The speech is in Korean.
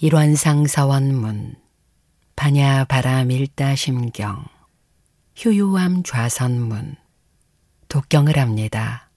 일원상 서원문, 반야 바라 밀다 심경, 휴유암 좌선문, 독경을 합니다.